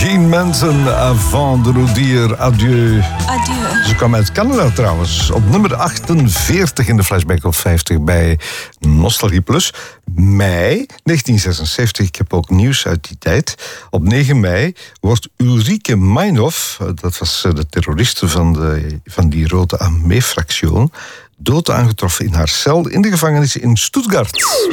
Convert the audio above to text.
Jean Manson, avant de nous dire adieu. Adieu. Ze kwam uit Canada trouwens. Op nummer 48 in de Flashback op 50 bij Nostalgie Plus. Mei 1976. Ik heb ook nieuws uit die tijd. Op 9 mei wordt Ulrike Meinhof, dat was de terroriste van die Rode Armee-fractie, dood aangetroffen in haar cel in de gevangenis in Stuttgart.